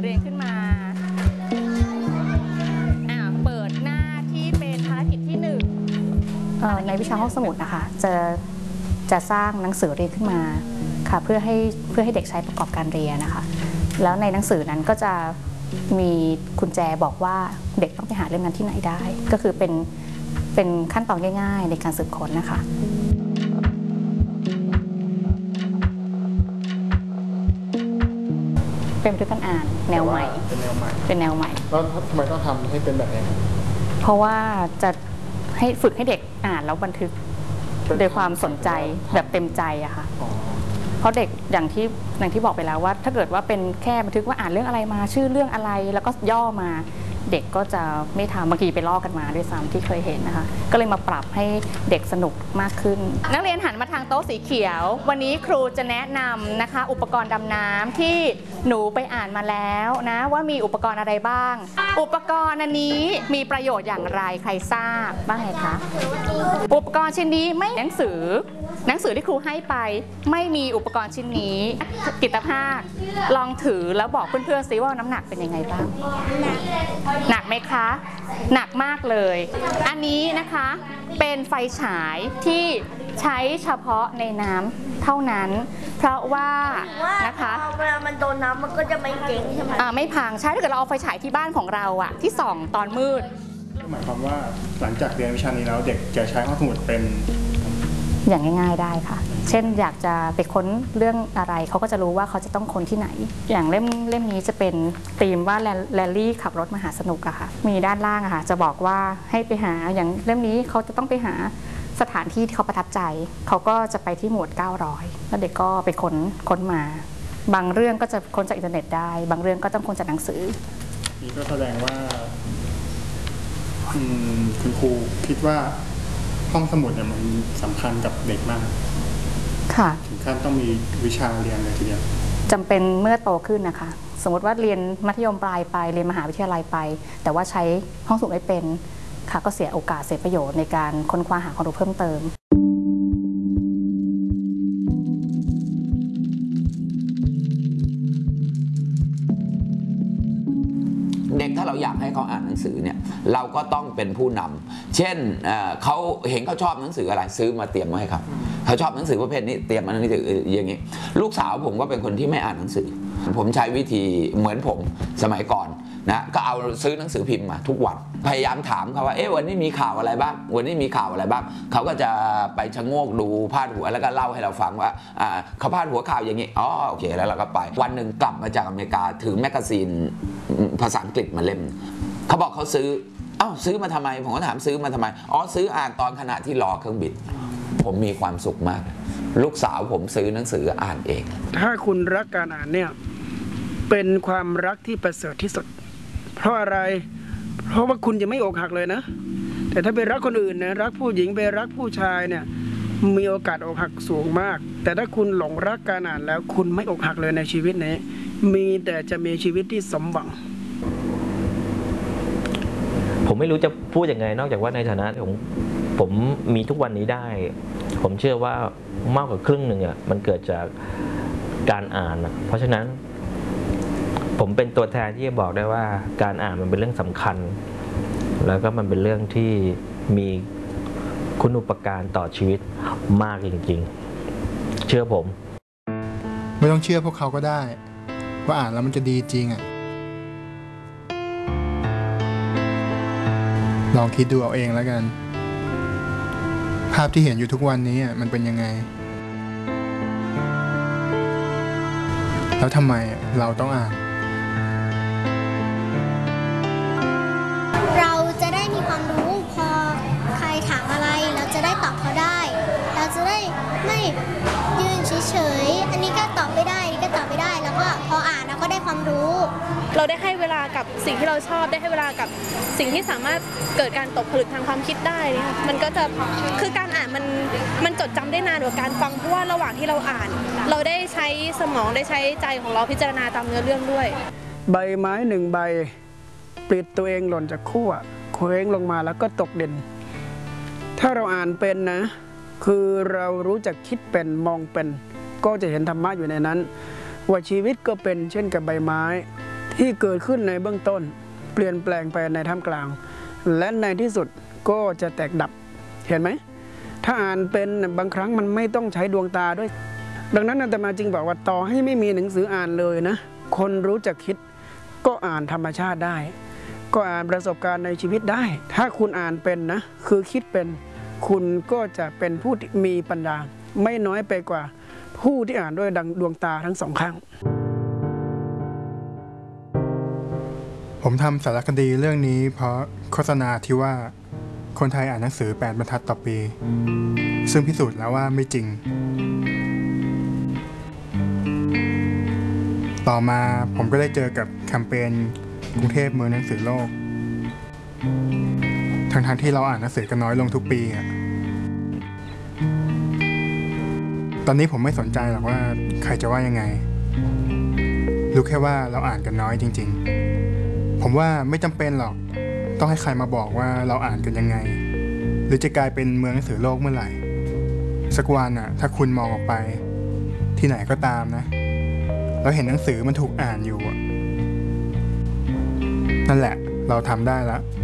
เรียนขึ้นมาเปิดหน้าที่เป็นภารกิจที่1ในวิชาห้องสมุดนะคะจะสร้างหนังสือเรียนขึ้นมาค่ะเพื่อให้เด็กใช้ประกอบการเรียนนะคะแล้วในหนังสือนั้นก็จะมีกุญแจบอกว่าเด็กต้องไปหาเล่มนั้นที่ไหนได้ก็คือเป็นขั้นตอนง่ายๆในการสืบค้นนะคะเป็นบันทึกการอ่านแนวใหม่เป็นแนวใหม่แล้วทำไมต้องทำให้เป็นแบบนี้เพราะว่าจะให้ฝึกให้เด็กอ่านแล้วบันทึกโดยความสนใจแบบเต็มใจอะค่ะเพราะเด็กอย่างที่บอกไปแล้วว่าถ้าเกิดว่าเป็นแค่บันทึกว่าอ่านเรื่องอะไรมาชื่อเรื่องอะไรแล้วก็ย่อมาเด็กก็จะไม่ทำบางทีไปลอกกันมาด้วยซ้ำที่เคยเห็นนะคะก็เลยมาปรับให้เด็กสนุกมากขึ้นนักเรียนหันมาทางโต๊ะสีเขียววันนี้ครูจะแนะนำนะคะอุปกรณ์ดำน้ำที่หนูไปอ่านมาแล้วนะว่ามีอุปกรณ์อะไรบ้างอุปกรณ์อันนี้มีประโยชน์อย่างไรใครทราบบ้างไหมคะอุปกรณ์ชิ้นนี้ไม่หนังสือที่ครูให้ไปไม่มีอุปกรณ์ชิ้นนี้กิตภาคลองถือแล้วบอกเพื่อนๆซิว่าน้ำหนักเป็นยังไงบ้างหนักไหมคะหนักมากเลยอันนี้นะคะเป็นไฟฉายที่ใช้เฉพาะในน้ำเท่านั้นเพราะว่านะคะเวลามันโดนน้ำมันก็จะไม่เจ๊งใช่ไหมไม่พังใช่ถ้าเกิดเราเอาไฟฉายที่บ้านของเราอะที่ส่องตอนมืดหมายความว่าหลังจากเรียนวิชานี้แล้วเด็กจะใช้ห้องสมุดเป็นอย่างง่ายๆได้ค่ะเช่นอยากจะไปค้นเรื่องอะไรเขาก็จะรู้ว่าเขาจะต้องค้นที่ไหนอย่างเล่มนี้จะเป็นธีมว่าแรลลี่ขับรถมหาสนุกอะค่ะมีด้านล่างอะค่ะจะบอกว่าให้ไปหาอย่างเล่มนี้เขาจะต้องไปหาสถานที่ที่เขาประทับใจเขาก็จะไปที่หมวด900แล้วเด็กก็ไปค้นมาบางเรื่องก็จะค้นจากอินเทอร์เน็ตได้บางเรื่องก็ต้องค้นจากหนังสือนี่ก็แสดงว่าคุณครูคิดว่าห้องสมุดเนี่ยมันสำคัญกับเด็กมากค่ะถึงขั้นต้องมีวิชาเรียนเลยทีเดียวจำเป็นเมื่อโตขึ้นนะคะสมมติว่าเรียนมัธยมปลายไปเรียนมหาวิทยาลัยไปแต่ว่าใช้ห้องสมุดไม่เป็นค่ะก็เสียโอกาสเสียประโยชน์ในการค้นคว้าหาความรู้เพิ่มเติมเด็กถ้าเราอยากให้เขาอ่านหนังสือเนี่ยเราก็ต้องเป็นผู้นำเช่นเขาเห็นเขาชอบหนังสืออะไรซื้อมาเตรียมไว้ให้ครับเขาชอบหนังสือประเภทนี้เตรียมมาหนังสืออย่างนี้ลูกสาวผมก็เป็นคนที่ไม่อ่านหนังสือผมใช้วิธีเหมือนผมสมัยก่อนนะก็เอาซื้อหนังสือพิมพ์มาทุกวันพยายามถามเขาว่าวันนี้มีข่าวอะไรบ้างวันนี้มีข่าวอะไรบ้างเขาก็จะไปชะโงกดูพาดหัวแล้วก็เล่าให้เราฟังว่าเขาพาดหัวข่าวอย่างนี้โอเคแล้วเราก็ไปวันหนึ่งกลับมาจากอเมริกาถือแมกกาซีนภาษาอังกฤษมาเล่มเขาบอกเขาซื้อมาทำไมผมก็ถามซื้อมาทำไมซื้ออ่านตอนขณะที่รอเครื่องบินผมมีความสุขมากลูกสาวผมซื้อหนังสืออ่านเองถ้าคุณรักการอ่านเนี่ยเป็นความรักที่ประเสริฐที่สุดเพราะอะไรเพราะว่าคุณจะไม่อกหักเลยนะแต่ถ้าไปรักคนอื่นนะรักผู้หญิงไปรักผู้ชายเนี่ยมีโอกาสอกหักสูงมากแต่ถ้าคุณหลงรักการอ่านแล้วคุณไม่อกหักเลยในชีวิตนี้มีแต่จะมีชีวิตที่สมหวังผมไม่รู้จะพูดยังไงนอกจากว่าในฐานะของผมมีทุกวันนี้ได้ผมเชื่อว่ามากกว่าครึ่งหนึ่งอ่ะมันเกิดจากการอ่านเพราะฉะนั้นผมเป็นตัวแทนที่จะบอกได้ว่าการอ่านมันเป็นเรื่องสำคัญแล้วก็มันเป็นเรื่องที่มีคุณูปการต่อชีวิตมากจริงๆเชื่อผมไม่ต้องเชื่อพวกเขาก็ได้ว่าอ่านแล้วมันจะดีจริงอ่ะลองคิดดูเอาเองแล้วกันภาพที่เห็นอยู่ทุกวันนี้มันเป็นยังไงแล้วทำไมเราต้องอ่านเราจะได้มีความรู้พอใครถามอะไรเราจะได้ตอบเขาได้เราจะได้ไม่ยืนเฉยๆอันนี้ก็ตอบไม่ได้อันนี้ก็ตอบไม่ได้แล้วก็พออ่านเราก็ได้ความรู้เราได้ให้เวลากับสิ่งที่เราชอบได้ให้เวลากับสิ่งที่สามารถเกิดการตกผลึกทางความคิดได้มันก็จะคือการอ่านมันจดจำได้นานกว่าการฟังเพราะว่าระหว่างที่เราอ่านเราได้ใช้สมองได้ใช้ใจของเราพิจารณาตามเนื้อเรื่องด้วยใบไม้หนึ่งใบปลิดตัวเองหล่นจากขั้วเคว้งลงมาแล้วก็ตกเด่นถ้าเราอ่านเป็นนะคือเรารู้จักคิดเป็นมองเป็นก็จะเห็นธรรมะอยู่ในนั้นว่าชีวิตก็เป็นเช่นกับใบไม้ที่เกิดขึ้นในเบื้องต้นเปลี่ยนแปลงไปในท่ามกลาง และในที่สุดก็จะแตกดับเห็นไหมถ้าอ่านเป็นบางครั้งมันไม่ต้องใช้ดวงตาด้วยดังนั้นอาตมาจึงบอกว่าต่อให้ไม่มีหนังสืออ่านเลยนะคนรู้จักคิดก็อ่านธรรมชาติได้ก็อ่านประสบการณ์ในชีวิตได้ ถ้าคุณอ่านเป็นนะคือคิดเป็นคุณก็จะเป็นผู้ที่มีปัญญาไม่น้อยไปกว่าผู้ที่อ่านด้วยดวงตาทั้งสองข้างผมทำสารคดีเรื่องนี้เพราะโฆษณาที่ว่าคนไทยอ่านหนังสือ8 บรรทัดต่อปีซึ่งพิสูจน์แล้วว่าไม่จริงต่อมาผมก็ได้เจอกับแคมเปญกรุงเทพเมืองหนังสือโลกทั้งที่เราอ่านหนังสือกันน้อยลงทุกปีอะตอนนี้ผมไม่สนใจหรอกว่าใครจะว่ายังไงรู้แค่ว่าเราอ่านกันน้อยจริงๆผมว่าไม่จำเป็นหรอกต้องให้ใครมาบอกว่าเราอ่านกันยังไงหรือจะกลายเป็นเมืองหนังสือโลกเมื่อไหร่สักวันอะถ้าคุณมองออกไปที่ไหนก็ตามนะแล้วเห็นหนังสือมันถูกอ่านอยู่นั่นแหละเราทำได้แล้ว